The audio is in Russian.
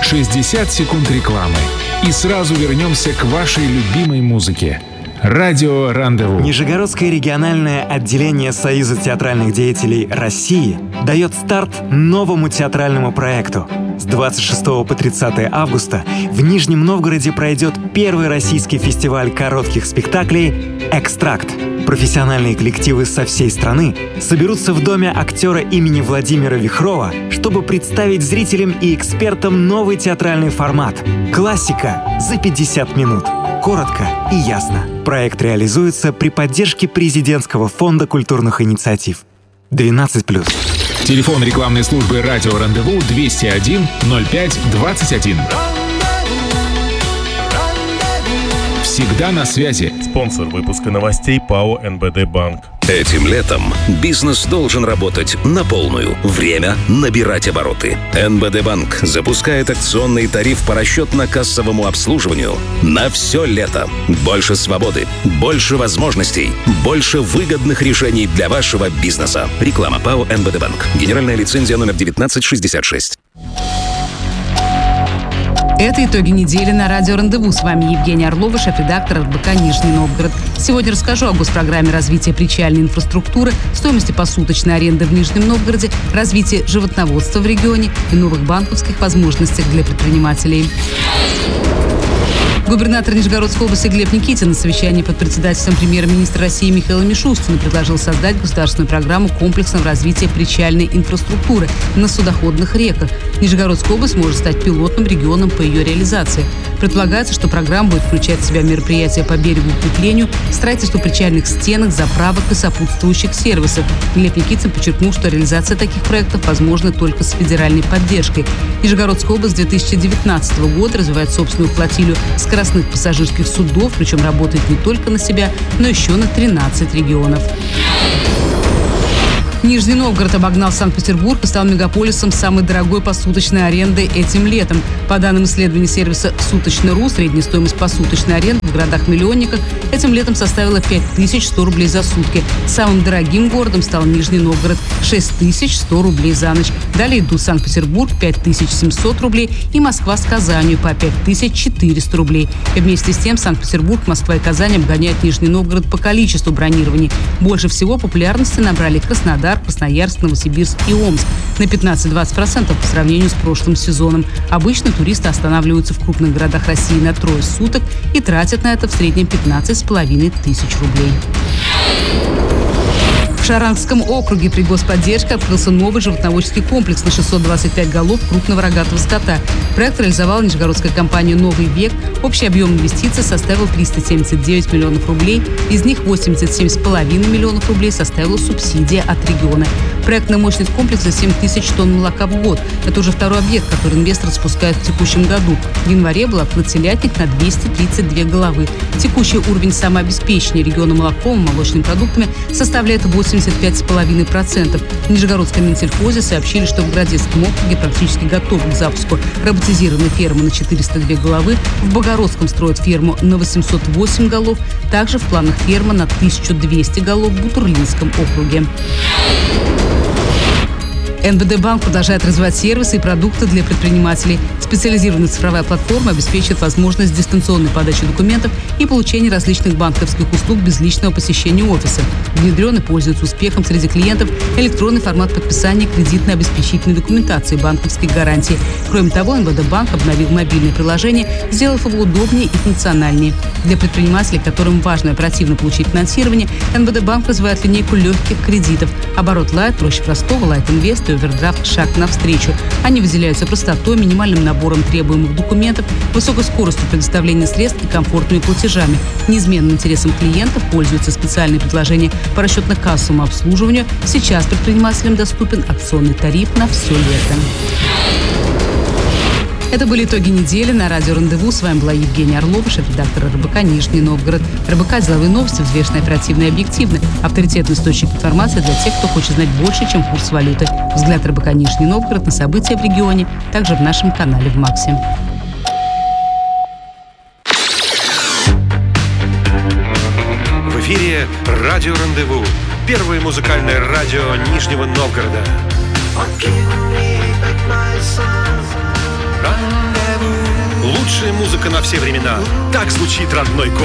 60 секунд рекламы. И сразу вернемся к вашей любимой музыке. Радио «Рандеву». Нижегородское региональное отделение Союза театральных деятелей России дает старт новому театральному проекту. С 26 по 30 августа в Нижнем Новгороде пройдет первый российский фестиваль коротких спектаклей «Экстракт». Профессиональные коллективы со всей страны соберутся в доме актера имени Владимира Вихрова, чтобы представить зрителям и экспертам новый театральный формат. Классика за 50 минут. Коротко и ясно. Проект реализуется при поддержке Президентского фонда культурных инициатив. 12+. Телефон рекламной службы «Радио Рандеву» 201 05 21. Всегда на связи. Спонсор выпуска новостей ПАО НБД Банк. Этим летом бизнес должен работать на полную. Время набирать обороты. НБД Банк запускает акционный тариф по расчетно-кассовому обслуживанию на все лето. Больше свободы, больше возможностей, больше выгодных решений для вашего бизнеса. Реклама ПАО НБД Банк. Генеральная лицензия номер 1966. Это итоги недели на радио «Рандеву». С вами Евгения Орлова, шеф-редактор РБК «Нижний Новгород». Сегодня расскажу о госпрограмме развития причальной инфраструктуры, стоимости посуточной аренды в Нижнем Новгороде, развитии животноводства в регионе и новых банковских возможностях для предпринимателей. Губернатор Нижегородской области Глеб Никитин на совещании под председательством премьер-министра России Михаила Мишустина предложил создать государственную программу комплексного развития причальной инфраструктуры на судоходных реках. Нижегородская область может стать пилотным регионом по ее реализации. Предполагается, что программа будет включать в себя мероприятия по берегу укреплению, строительство причальных стенок, заправок и сопутствующих сервисов. Глеб Никитин подчеркнул, что реализация таких проектов возможна только с федеральной поддержкой. Нижегородская область с 2019 года развивает собственную флотилию скоростных пассажирских судов, причем работает не только на себя, но еще на 13 регионов. Нижний Новгород обогнал Санкт-Петербург и стал мегаполисом с самой дорогой посуточной арендой этим летом. По данным исследований сервиса «Суточно.ру», средняя стоимость посуточной аренды в городах-миллионниках этим летом составила 5100 рублей за сутки. Самым дорогим городом стал Нижний Новгород – 6100 рублей за ночь. Далее идут Санкт-Петербург – 5700 рублей и Москва с Казанью по 5400 рублей. И вместе с тем Санкт-Петербург, Москва и Казань обгоняют Нижний Новгород по количеству бронирований. Больше всего популярности набрали Краснодар, Красноярск, Новосибирск и Омск на 15-20% по сравнению с прошлым сезоном. Обычно туристы останавливаются в крупных городах России на трое суток и тратят на это в среднем 15,5 тысяч рублей. В Шарангском округе при господдержке открылся новый животноводческий комплекс на 625 голов крупного рогатого скота. Проект реализовала нижегородская компания «Новый век». Общий объем инвестиций составил 379 миллионов рублей. Из них 87,5 миллионов рублей составила субсидия от региона. Проектная мощность комплекса 7 тысяч тонн молока в год. Это уже второй объект, который инвестор запускает в текущем году. В январе был открыт телятник на 232 головы. Текущий уровень самообеспечения региона молоком и молочными продуктами составляет 85,5%. В Нижегородском Минсельхозе сообщили, что в Городецком округе практически готовы к запуску роботизированной фермы на 402 головы. В Богородском строят ферму на 808 голов. Также в планах ферма на 1200 голов в Бутурлинском округе. НБД Банк продолжает развивать сервисы и продукты для предпринимателей. Специализированная цифровая платформа обеспечит возможность дистанционной подачи документов и получения различных банковских услуг без личного посещения офиса. Внедрен и пользуется успехом среди клиентов электронный формат подписания кредитно-обеспечительной документации банковских гарантий. Кроме того, НБД Банк обновил мобильное приложение, сделав его удобнее и функциональнее. Для предпринимателей, которым важно оперативно получить финансирование, НБД Банк развивает линейку легких кредитов. Оборот Лайт проще простого, Лайт Инвест и овердрафт шаг навстречу. Они выделяются простотой, минимальным набором требуемых документов, высокой скоростью предоставления средств и комфортными платежами. Неизменным интересом клиентов пользуются специальные предложения по расчетно-кассовому обслуживанию. Сейчас предпринимателям доступен акционный тариф на все лето. Это были итоги недели на радио «Рандеву». С вами была Евгения Орлова, шеф-редактор РБК «Нижний Новгород». РБК – деловые новости, взвешенные, оперативно и объективно. Авторитетный источник информации для тех, кто хочет знать больше, чем курс валюты. Взгляд РБК «Нижний Новгород» на события в регионе, также в нашем канале в МАКСе. В эфире радио «Рандеву». Первое музыкальное радио Нижнего Новгорода. Rendezvous. музыка на все времена. Так звучит родной город.